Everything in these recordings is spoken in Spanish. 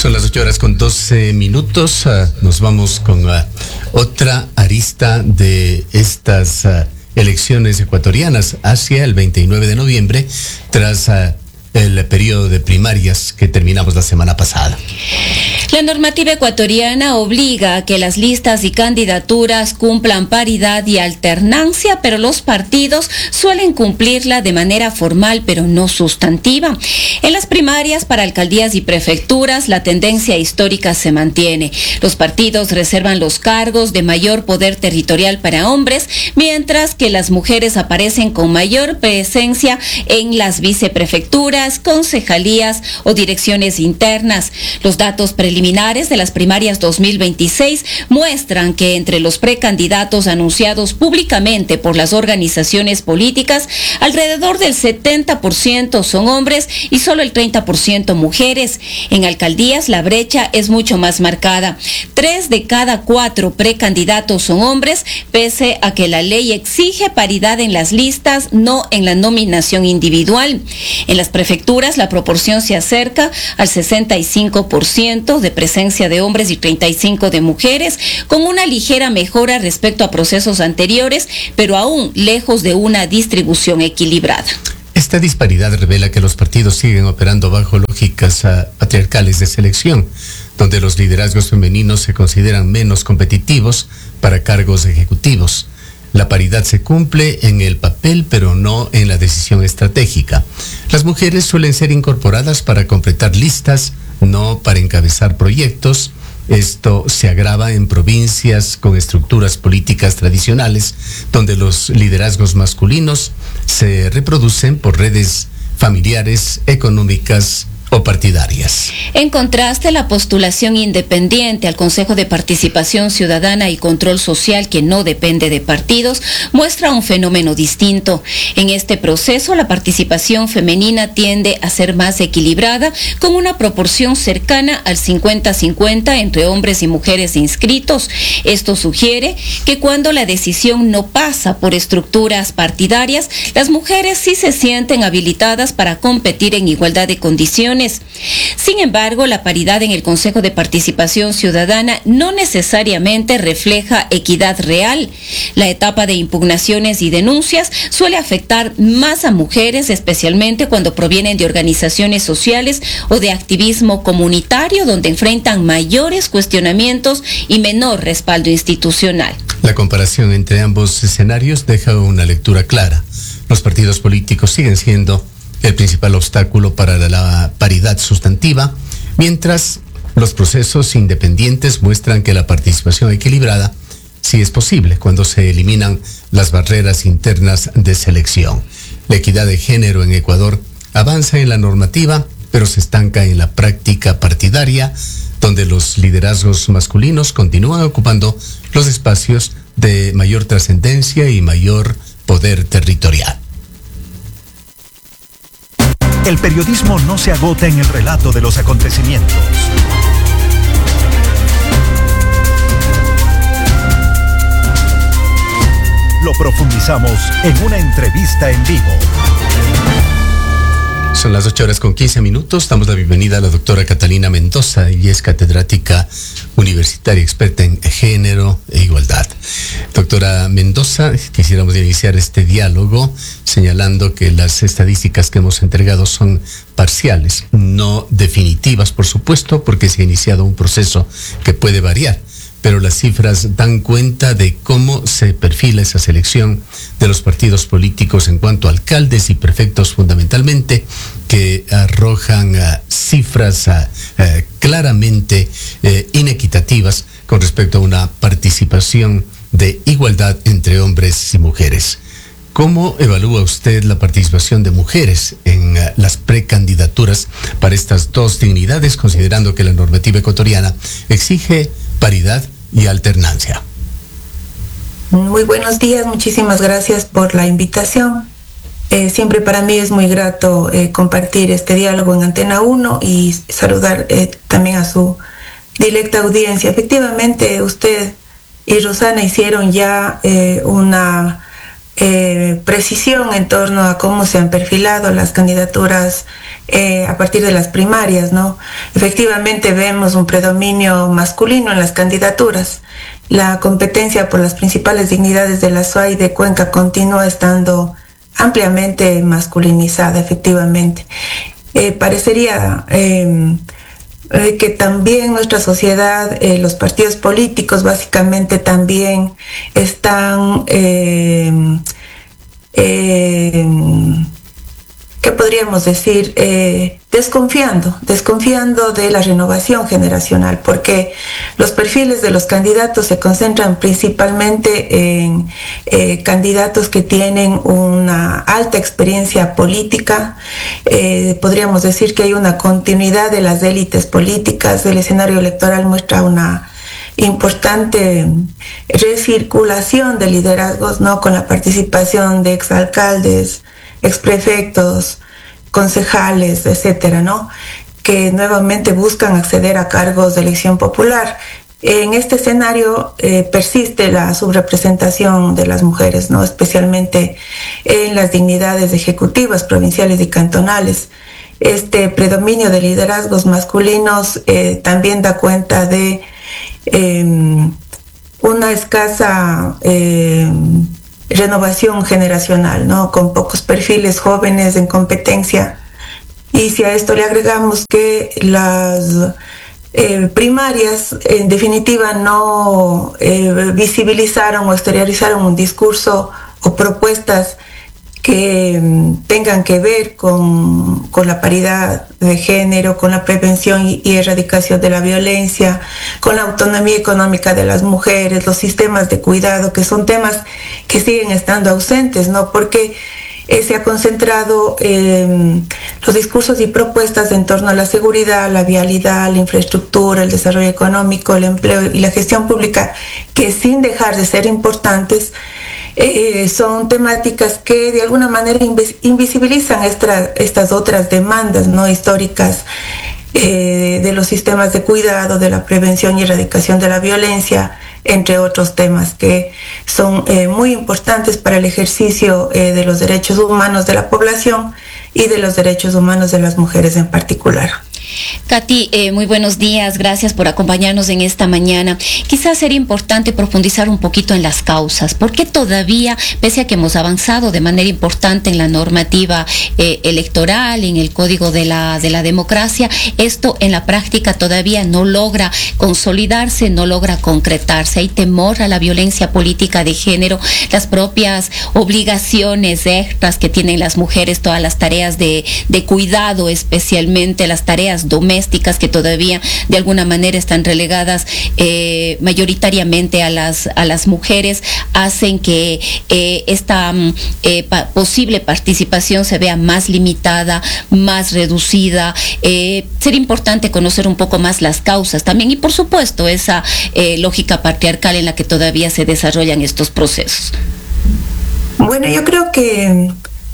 Son las 8:12. Nos vamos con otra arista de estas elecciones ecuatorianas hacia el 29 de noviembre, tras el periodo de primarias que terminamos la semana pasada. La normativa ecuatoriana obliga a que las listas y candidaturas cumplan paridad y alternancia, pero los partidos suelen cumplirla de manera formal, pero no sustantiva. En las primarias para alcaldías y prefecturas, la tendencia histórica se mantiene. Los partidos reservan los cargos de mayor poder territorial para hombres, mientras que las mujeres aparecen con mayor presencia en las viceprefecturas, concejalías o direcciones internas. Los datos preliminares de las primarias 2026 muestran que entre los precandidatos anunciados públicamente por las organizaciones políticas, alrededor del 70% son hombres y solo el 30% mujeres. En alcaldías la brecha es mucho más marcada. 3 de cada 4 precandidatos son hombres, pese a que la ley exige paridad en las listas, no en la nominación individual. En las prefecturas la proporción se acerca al 65% de presencia de hombres y 35% de mujeres, con una ligera mejora respecto a procesos anteriores, pero aún lejos de una distribución equilibrada. Esta disparidad revela que los partidos siguen operando bajo lógicas patriarcales de selección, donde los liderazgos femeninos se consideran menos competitivos para cargos ejecutivos. La paridad se cumple en el papel, pero no en la decisión estratégica. Las mujeres suelen ser incorporadas para completar listas, no para encabezar proyectos. Esto se agrava en provincias con estructuras políticas tradicionales, donde los liderazgos masculinos se reproducen por redes familiares, económicas o partidarias. En contraste, la postulación independiente al Consejo de Participación Ciudadana y Control Social, que no depende de partidos, muestra un fenómeno distinto. En este proceso, la participación femenina tiende a ser más equilibrada, con una proporción cercana al 50-50 entre hombres y mujeres inscritos. Esto sugiere que cuando la decisión no pasa por estructuras partidarias, las mujeres sí se sienten habilitadas para competir en igualdad de condiciones. Sin embargo, la paridad en el Consejo de Participación Ciudadana no necesariamente refleja equidad real. La etapa de impugnaciones y denuncias suele afectar más a mujeres, especialmente cuando provienen de organizaciones sociales o de activismo comunitario, donde enfrentan mayores cuestionamientos y menor respaldo institucional. La comparación entre ambos escenarios deja una lectura clara. Los partidos políticos siguen siendo el principal obstáculo para la paridad sustantiva, mientras los procesos independientes muestran que la participación equilibrada sí es posible cuando se eliminan las barreras internas de selección. La equidad de género en Ecuador avanza en la normativa, pero se estanca en la práctica partidaria, donde los liderazgos masculinos continúan ocupando los espacios de mayor trascendencia y mayor poder territorial. El periodismo no se agota en el relato de los acontecimientos. Lo profundizamos en una entrevista en vivo. Son las 8:15. Damos la bienvenida a la doctora Catalina Mendoza. Ella es catedrática universitaria, experta en género e igualdad. Doctora Mendoza, quisiéramos iniciar este diálogo señalando que las estadísticas que hemos entregado son parciales, no definitivas, por supuesto, porque se ha iniciado un proceso que puede variar. Pero las cifras dan cuenta de cómo se perfila esa selección de los partidos políticos en cuanto a alcaldes y prefectos fundamentalmente, que arrojan cifras claramente inequitativas con respecto a una participación de igualdad entre hombres y mujeres. ¿Cómo evalúa usted la participación de mujeres en las precandidaturas para estas dos dignidades, considerando que la normativa ecuatoriana exige paridad y alternancia? Muy buenos días, muchísimas gracias por la invitación. Siempre para mí es muy grato compartir este diálogo en Antena 1 y saludar también a su directa audiencia. Efectivamente, usted y Rosana hicieron ya una precisión en torno a cómo se han perfilado las candidaturas a partir de las primarias, ¿no? Efectivamente vemos un predominio masculino en las candidaturas. La competencia por las principales dignidades de la SUAY de Cuenca continúa estando ampliamente masculinizada, efectivamente. Parecería que también nuestra sociedad, los partidos políticos básicamente también están, ¿qué podríamos decir? Desconfiando de la renovación generacional, porque los perfiles de los candidatos se concentran principalmente en candidatos que tienen una alta experiencia política. Podríamos decir que hay una continuidad de las élites políticas. El escenario electoral muestra una importante recirculación de liderazgos, ¿no? Con la participación de exalcaldes, exprefectos, concejales, etcétera, ¿no? Que nuevamente buscan acceder a cargos de elección popular. En este escenario persiste la subrepresentación de las mujeres, ¿no? Especialmente en las dignidades ejecutivas, provinciales y cantonales. Este predominio de liderazgos masculinos también da cuenta de una escasa renovación generacional, ¿no? Con pocos perfiles jóvenes en competencia. Y si a esto le agregamos que las primarias en definitiva no visibilizaron o exteriorizaron un discurso o propuestas que tengan que ver con la paridad de género, con la prevención y erradicación de la violencia, con la autonomía económica de las mujeres, los sistemas de cuidado, que son temas que siguen estando ausentes, ¿no? Porque se ha concentrado los discursos y propuestas en torno a la seguridad, la vialidad, la infraestructura, el desarrollo económico, el empleo y la gestión pública, que sin dejar de ser importantes, son temáticas que de alguna manera invisibilizan estas otras demandas, ¿no? Históricas de los sistemas de cuidado, de la prevención y erradicación de la violencia, entre otros temas que son muy importantes para el ejercicio de los derechos humanos de la población y de los derechos humanos de las mujeres en particular. Katy, muy buenos días, gracias por acompañarnos en esta mañana. Quizás sería importante profundizar un poquito en las causas. ¿Por qué todavía, pese a que hemos avanzado de manera importante en la normativa electoral, en el código de la democracia, esto en la práctica todavía no logra consolidarse, no logra concretarse? Hay temor a la violencia política de género, las propias obligaciones extras que tienen las mujeres, todas las tareas de cuidado, especialmente las tareas domésticas que todavía de alguna manera están relegadas mayoritariamente a las mujeres, hacen que esta posible participación se vea más limitada, más reducida. Sería importante conocer un poco más las causas también y por supuesto esa lógica patriarcal en la que todavía se desarrollan estos procesos. Bueno, yo creo que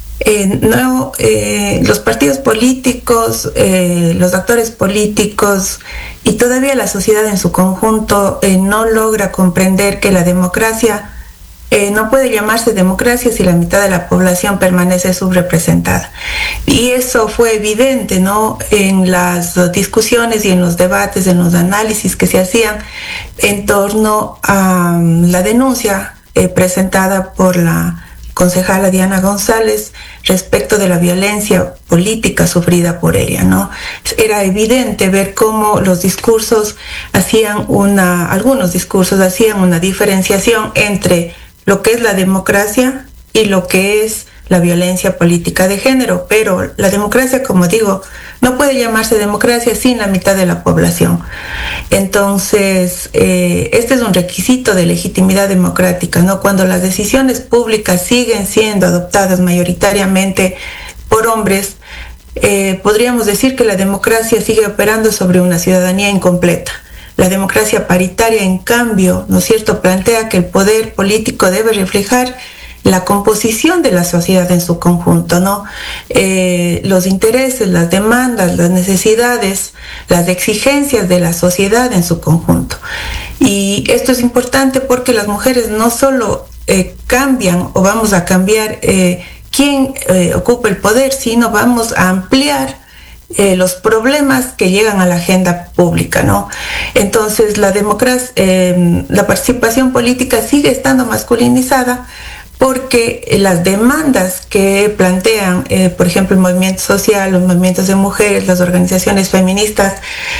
los partidos políticos, los actores políticos y todavía la sociedad en su conjunto no logra comprender que la democracia no puede llamarse democracia si la mitad de la población permanece subrepresentada. Y eso fue evidente, ¿no? En las discusiones y en los debates, en los análisis que se hacían en torno a la denuncia presentada por la concejala Diana González respecto de la violencia política sufrida por ella, ¿no? Era evidente ver cómo los discursos algunos discursos hacían una diferenciación entre lo que es la democracia y lo que es la violencia política de género, pero la democracia, como digo, no puede llamarse democracia sin la mitad de la población. Entonces, este es un requisito de legitimidad democrática, ¿no? Cuando las decisiones públicas siguen siendo adoptadas mayoritariamente por hombres, podríamos decir que la democracia sigue operando sobre una ciudadanía incompleta. La democracia paritaria, en cambio, ¿no es cierto?, plantea que el poder político debe reflejar la composición de la sociedad en su conjunto, ¿no? Los intereses, las demandas, las necesidades, las exigencias de la sociedad en su conjunto. Y esto es importante porque las mujeres no solo cambian o vamos a cambiar quién ocupa el poder, sino vamos a ampliar los problemas que llegan a la agenda pública, ¿no? Entonces la participación política sigue estando masculinizada porque las demandas que plantean, por ejemplo, el movimiento social, los movimientos de mujeres, las organizaciones feministas,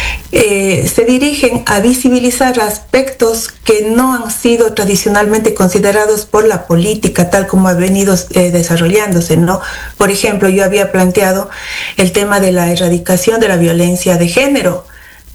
se dirigen a visibilizar aspectos que no han sido tradicionalmente considerados por la política, tal como ha venido desarrollándose, ¿no? Por ejemplo, yo había planteado el tema de la erradicación de la violencia de género.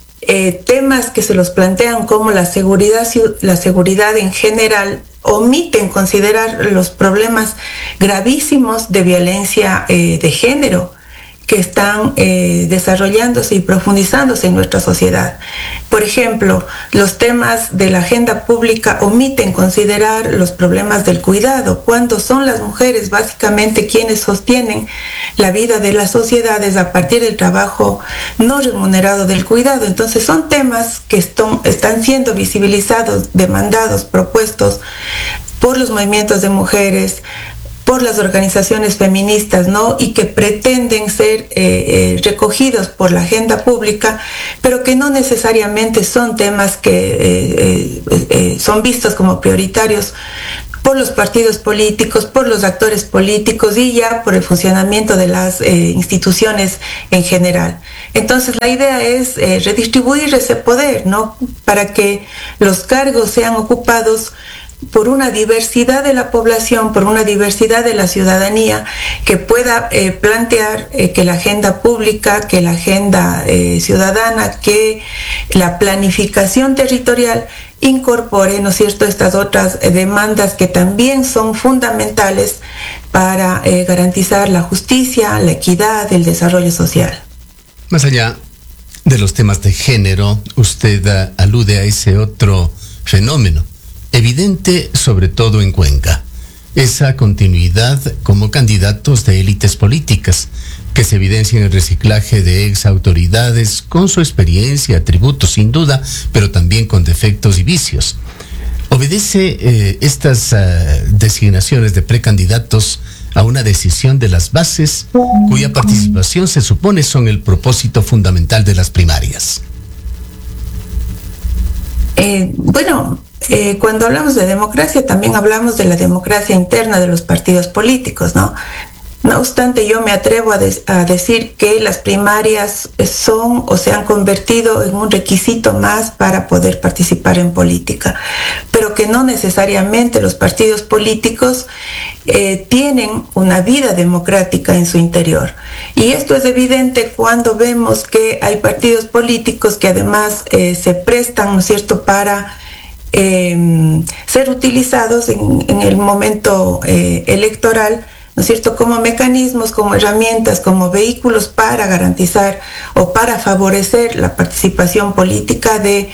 Temas que se los plantean como la seguridad en general omiten considerar los problemas gravísimos de violencia de género que están desarrollándose y profundizándose en nuestra sociedad. Por ejemplo, los temas de la agenda pública omiten considerar los problemas del cuidado, cuando son las mujeres básicamente quienes sostienen la vida de las sociedades a partir del trabajo no remunerado del cuidado. Entonces son temas que están siendo visibilizados, demandados, propuestos por los movimientos de mujeres, por las organizaciones feministas, ¿no? Y que pretenden ser recogidos por la agenda pública, pero que no necesariamente son temas que son vistos como prioritarios por los partidos políticos, por los actores políticos y ya por el funcionamiento de las instituciones en general. Entonces la idea es redistribuir ese poder, ¿no? Para que los cargos sean ocupados por una diversidad de la población, por una diversidad de la ciudadanía que pueda plantear que la agenda pública, que la agenda ciudadana, que la planificación territorial incorpore, ¿no es cierto?, estas otras demandas que también son fundamentales para garantizar la justicia, la equidad, el desarrollo social. Más allá de los temas de género, usted alude a ese otro fenómeno evidente, sobre todo en Cuenca, esa continuidad como candidatos de élites políticas que se evidencia en el reciclaje de ex autoridades con su experiencia, atributos sin duda, pero también con defectos y vicios. ¿Obedece estas designaciones de precandidatos a una decisión de las bases cuya participación se supone son el propósito fundamental de las primarias? Cuando hablamos de democracia también hablamos de la democracia interna de los partidos políticos, ¿no? No obstante, yo me atrevo a decir que las primarias son o se han convertido en un requisito más para poder participar en política, pero que no necesariamente los partidos políticos tienen una vida democrática en su interior. Y esto es evidente cuando vemos que hay partidos políticos que además se prestan, ¿no es cierto?, para ser utilizados en el momento electoral, ¿no es cierto?, como mecanismos, como herramientas, como vehículos para garantizar o para favorecer la participación política de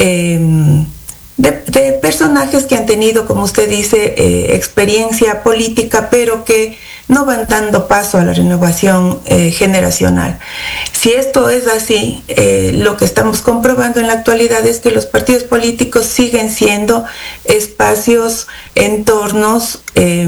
personajes que han tenido, como usted dice, experiencia política, pero que no van dando paso a la renovación generacional. Si esto es así, lo que estamos comprobando en la actualidad es que los partidos políticos siguen siendo espacios, entornos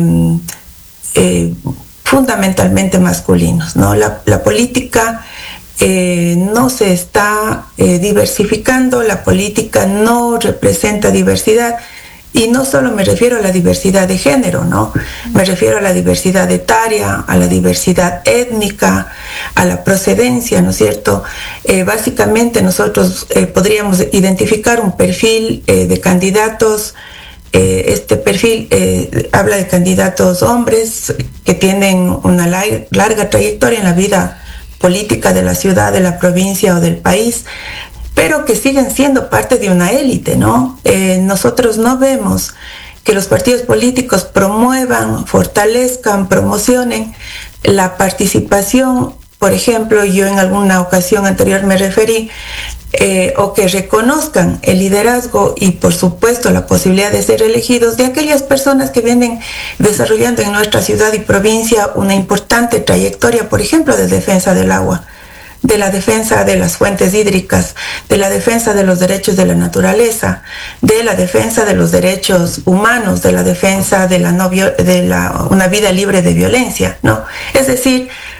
fundamentalmente masculinos, ¿no? La política no se está diversificando, la política no representa diversidad. Y no solo me refiero a la diversidad de género, ¿no? Me refiero a la diversidad etaria, a la diversidad étnica, a la procedencia, ¿no es cierto? Básicamente nosotros podríamos identificar un perfil de candidatos. Este perfil habla de candidatos hombres que tienen una larga trayectoria en la vida política de la ciudad, de la provincia o del país, pero que siguen siendo parte de una élite, ¿no? Nosotros no vemos que los partidos políticos promuevan, fortalezcan, promocionen la participación. Por ejemplo, yo en alguna ocasión anterior me referí, o que reconozcan el liderazgo y por supuesto la posibilidad de ser elegidos de aquellas personas que vienen desarrollando en nuestra ciudad y provincia una importante trayectoria, por ejemplo, de defensa del agua, de la defensa de las fuentes hídricas, de la defensa de los derechos de la naturaleza, de la defensa de los derechos humanos, de la defensa de una vida libre de violencia, ¿no? Es decir,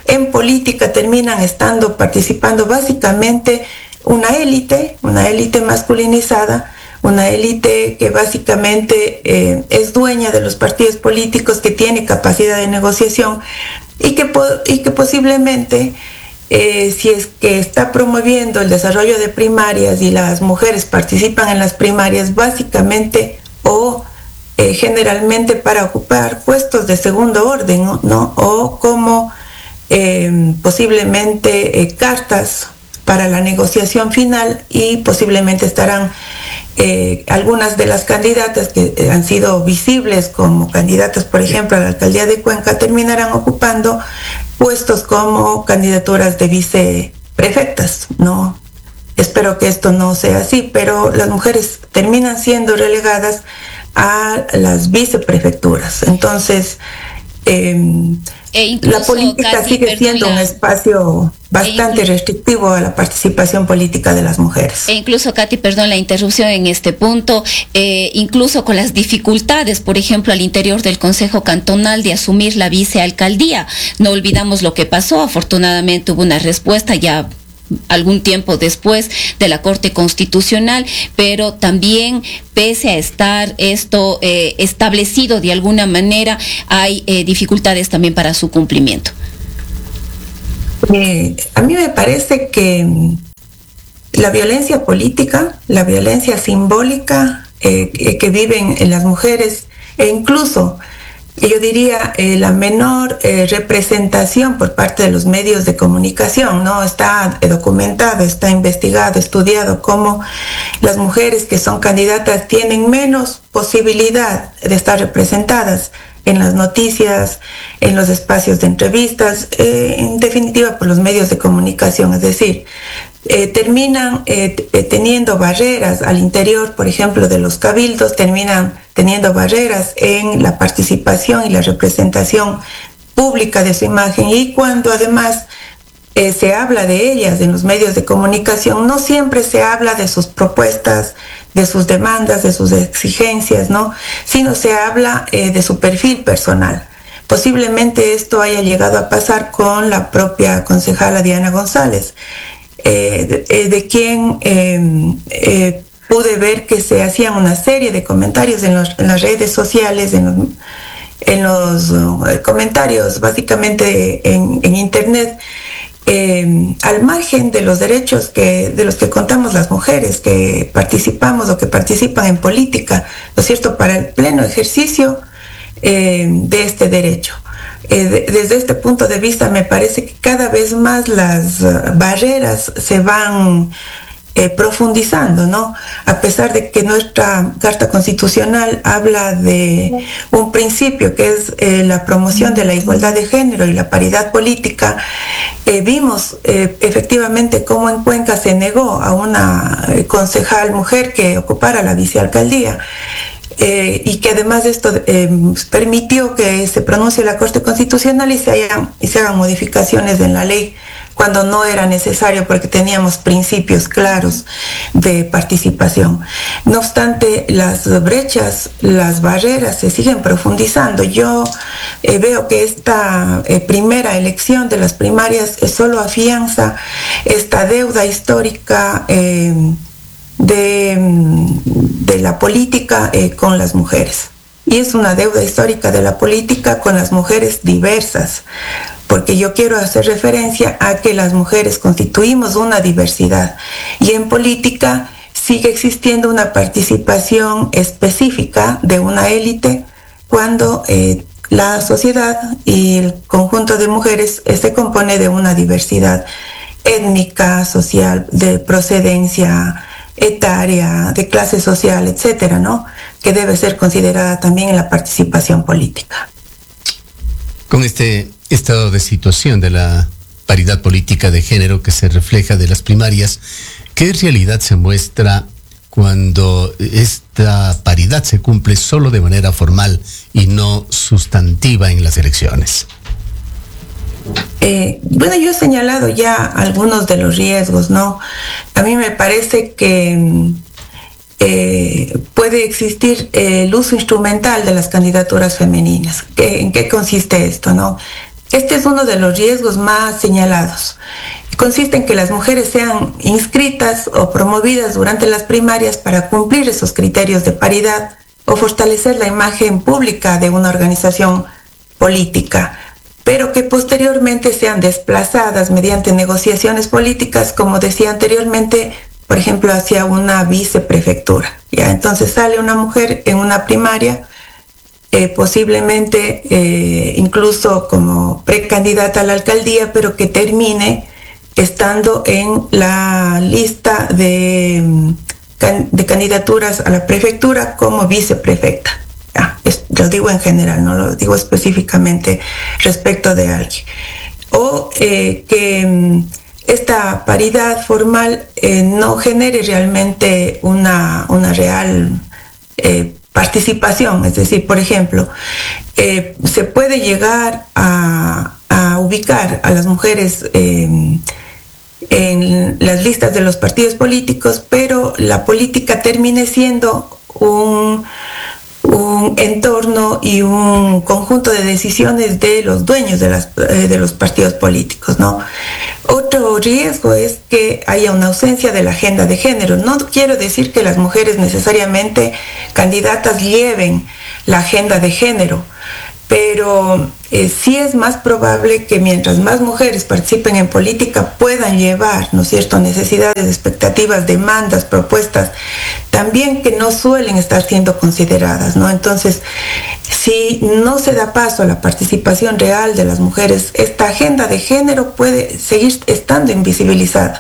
en política terminan participando básicamente una élite masculinizada, una élite que básicamente es dueña de los partidos políticos, que tiene capacidad de negociación y que posiblemente, si es que está promoviendo el desarrollo de primarias y las mujeres participan en las primarias, básicamente o generalmente para ocupar puestos de segundo orden, ¿no? O como posiblemente cartas para la negociación final, y posiblemente estarán algunas de las candidatas que han sido visibles como candidatas, por ejemplo, a la alcaldía de Cuenca, terminarán ocupando puestos como candidaturas de viceprefectas, ¿no? Espero que esto no sea así, pero las mujeres terminan siendo relegadas a las viceprefecturas. Entonces, la política, Katy, sigue siendo un espacio bastante restrictivo a la participación política de las mujeres. E incluso, Katy, perdón la interrupción en este punto, incluso con las dificultades, por ejemplo, al interior del Consejo Cantonal de asumir la vicealcaldía. No olvidamos lo que pasó, afortunadamente hubo una respuesta ya algún tiempo después de la Corte Constitucional, pero también, pese a estar esto establecido de alguna manera, hay dificultades también para su cumplimiento. A mí me parece que la violencia política, la violencia simbólica que viven las mujeres, e incluso yo diría la menor representación por parte de los medios de comunicación, ¿no? Está documentado, está investigado, estudiado cómo las mujeres que son candidatas tienen menos posibilidad de estar representadas en las noticias, en los espacios de entrevistas, en definitiva por los medios de comunicación. Es decir, terminan teniendo barreras al interior, por ejemplo, de los cabildos, terminan teniendo barreras en la participación y la representación pública de su imagen, y cuando además se habla de ellas en los medios de comunicación, no siempre se habla de sus propuestas, de sus demandas, de sus exigencias, ¿no? Sino se habla de su perfil personal. Posiblemente esto haya llegado a pasar con la propia concejala Diana González, de quien pude ver que se hacían una serie de comentarios en las redes sociales, en los comentarios básicamente en internet, al margen de los derechos de los que contamos las mujeres que participamos o que participan en política, ¿no es cierto?, para el pleno ejercicio de este derecho. Desde este punto de vista me parece que cada vez más las barreras se van profundizando, ¿no? A pesar de que nuestra Carta Constitucional habla de un principio que es la promoción de la igualdad de género y la paridad política, vimos efectivamente cómo en Cuenca se negó a una concejal mujer que ocupara la vicealcaldía. Y que además de esto permitió que se pronuncie la Corte Constitucional y se hagan modificaciones en la ley cuando no era necesario, porque teníamos principios claros de participación. No obstante, las brechas, las barreras se siguen profundizando. Yo veo que esta primera elección de las primarias solo afianza esta deuda histórica de la política con las mujeres. Y es una deuda histórica de la política con las mujeres diversas, porque yo quiero hacer referencia a que las mujeres constituimos una diversidad, y en política sigue existiendo una participación específica de una élite cuando la sociedad y el conjunto de mujeres se compone de una diversidad étnica, social, de procedencia etaria, de clase social, etcétera, ¿no? Que debe ser considerada también en la participación política. Con este estado de situación de la paridad política de género que se refleja de las primarias, ¿qué realidad se muestra cuando esta paridad se cumple solo de manera formal y no sustantiva en las elecciones? Bueno, yo he señalado ya algunos de los riesgos, ¿no? A mí me parece que puede existir el uso instrumental de las candidaturas femeninas. ¿En qué consiste esto, no? Este es uno de los riesgos más señalados. Consiste en que las mujeres sean inscritas o promovidas durante las primarias para cumplir esos criterios de paridad o fortalecer la imagen pública de una organización política, pero que posteriormente sean desplazadas mediante negociaciones políticas, como decía anteriormente, por ejemplo, hacia una viceprefectura. ¿Ya? Entonces sale una mujer en una primaria, posiblemente incluso como precandidata a la alcaldía, pero que termine estando en la lista de candidaturas a la prefectura como viceprefecta. Lo digo en general, no lo digo específicamente respecto de alguien. O que esta paridad formal no genere realmente una real participación. Es decir, por ejemplo, se puede llegar a ubicar a las mujeres en las listas de los partidos políticos, pero la política termine siendo un entorno y un conjunto de decisiones de los dueños de los partidos políticos, ¿no? Otro riesgo es que haya una ausencia de la agenda de género. No quiero decir que las mujeres necesariamente candidatas lleven la agenda de género, pero sí es más probable que mientras más mujeres participen en política puedan llevar, ¿no es cierto?, necesidades, expectativas, demandas, propuestas, también que no suelen estar siendo consideradas, ¿no? Entonces, si no se da paso a la participación real de las mujeres, esta agenda de género puede seguir estando invisibilizada.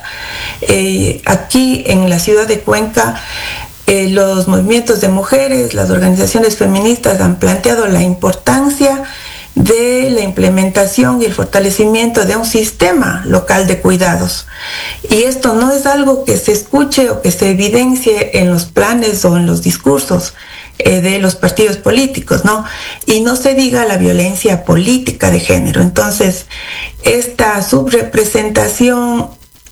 Aquí en la ciudad de Cuenca, los movimientos de mujeres, las organizaciones feministas han planteado la importancia de la implementación y el fortalecimiento de un sistema local de cuidados. Y esto no es algo que se escuche o que se evidencie en los planes o en los discursos de los partidos políticos, ¿no? Y no se diga la violencia política de género. Entonces, esta subrepresentación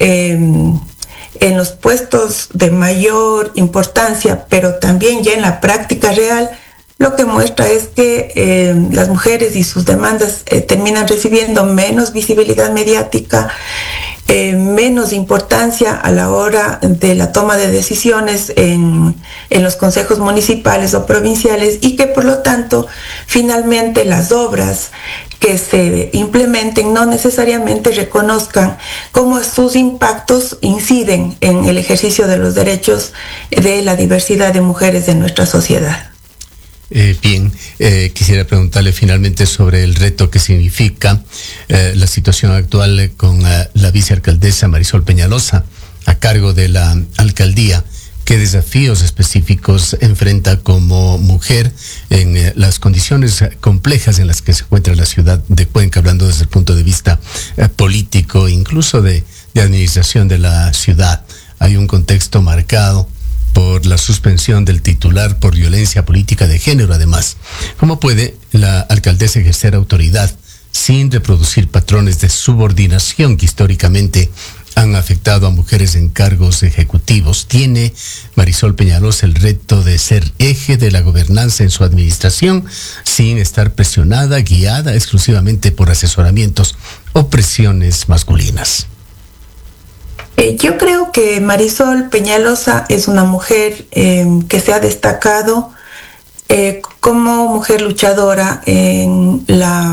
en los puestos de mayor importancia, pero también ya en la práctica real, lo que muestra es que las mujeres y sus demandas terminan recibiendo menos visibilidad mediática, menos importancia a la hora de la toma de decisiones en los consejos municipales o provinciales, y que por lo tanto finalmente las obras que se implementen no necesariamente reconozcan cómo sus impactos inciden en el ejercicio de los derechos de la diversidad de mujeres de nuestra sociedad. Bien, quisiera preguntarle finalmente sobre el reto que significa la situación actual con la vicealcaldesa Marisol Peñalosa a cargo de la alcaldía. ¿Qué desafíos específicos enfrenta como mujer en las condiciones complejas en las que se encuentra la ciudad de Cuenca, hablando desde el punto de vista político, incluso de administración de la ciudad? Hay un contexto marcado por la suspensión del titular por violencia política de género, además. ¿Cómo puede la alcaldesa ejercer autoridad sin reproducir patrones de subordinación que históricamente han afectado a mujeres en cargos ejecutivos? ¿Tiene Marisol Peñalosa el reto de ser eje de la gobernanza en su administración sin estar presionada, guiada exclusivamente por asesoramientos o presiones masculinas? Yo creo que Marisol Peñalosa es una mujer que se ha destacado como mujer luchadora en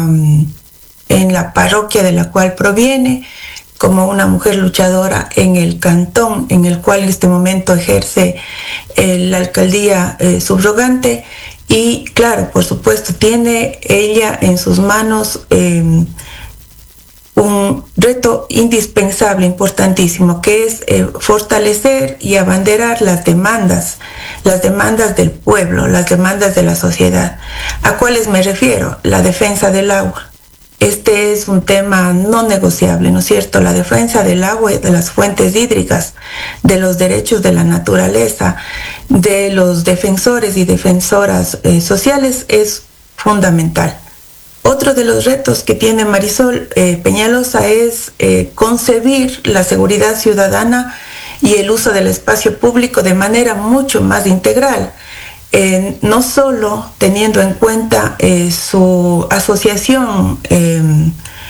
la parroquia de la cual proviene, como una mujer luchadora en el cantón en el cual en este momento ejerce la alcaldía subrogante. Y claro, por supuesto, tiene ella en sus manos un reto indispensable, importantísimo, que es fortalecer y abanderar las demandas del pueblo, las demandas de la sociedad. ¿A cuáles me refiero? La defensa del agua. Este es un tema no negociable, ¿no es cierto? La defensa del agua y de las fuentes hídricas, de los derechos de la naturaleza, de los defensores y defensoras sociales es fundamental. Otro de los retos que tiene Marisol Peñalosa es concebir la seguridad ciudadana y el uso del espacio público de manera mucho más integral, no solo teniendo en cuenta su asociación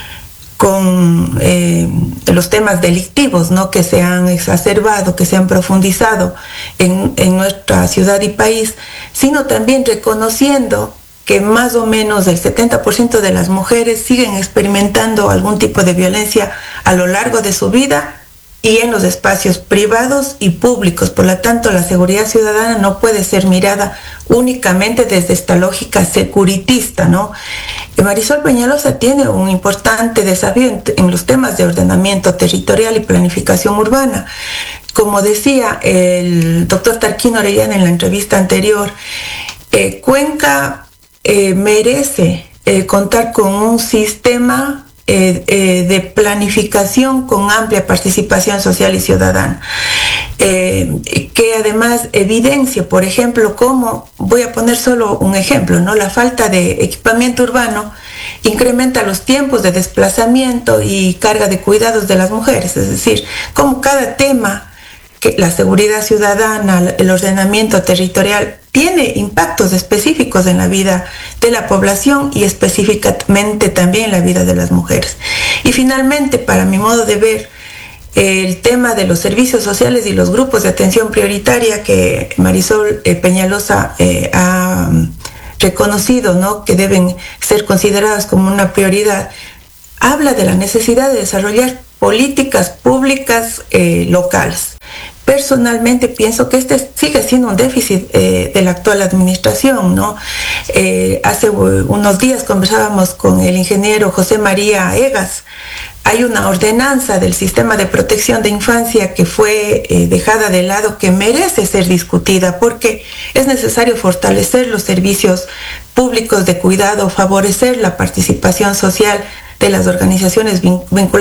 con los temas delictivos, ¿no?, que se han exacerbado, que se han profundizado en nuestra ciudad y país, sino también reconociendo que más o menos el 70% de las mujeres siguen experimentando algún tipo de violencia a lo largo de su vida y en los espacios privados y públicos. Por lo tanto, la seguridad ciudadana no puede ser mirada únicamente desde esta lógica securitista, ¿no? Marisol Peñalosa tiene un importante desafío en los temas de ordenamiento territorial y planificación urbana. Como decía el doctor Tarquino Orellana en la entrevista anterior, Cuenca merece contar con un sistema de planificación con amplia participación social y ciudadana, que además evidencia, por ejemplo, cómo, voy a poner solo un ejemplo, ¿no?, la falta de equipamiento urbano incrementa los tiempos de desplazamiento y carga de cuidados de las mujeres, es decir, cómo cada tema, que la seguridad ciudadana, el ordenamiento territorial, tiene impactos específicos en la vida de la población y específicamente también en la vida de las mujeres. Y finalmente, para mi modo de ver, el tema de los servicios sociales y los grupos de atención prioritaria que Marisol Peñalosa ha reconocido, ¿no?, que deben ser considerados como una prioridad, habla de la necesidad de desarrollar políticas públicas locales. Personalmente pienso que este sigue siendo un déficit de la actual administración, ¿no? Hace unos días conversábamos con el ingeniero José María Egas. Hay una ordenanza del sistema de protección de infancia que fue dejada de lado, que merece ser discutida, porque es necesario fortalecer los servicios públicos de cuidado, favorecer la participación social de las organizaciones vinculadas